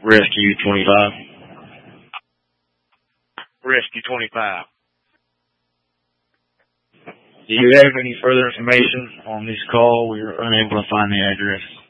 Rescue 25. Rescue 25. Do you have any further information on this call? We were unable to find the address.